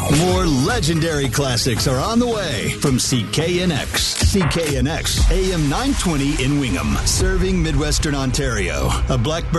More legendary classics are on the way from CKNX. CKNX, AM 920 in Wingham, serving Midwestern Ontario. A Blackbird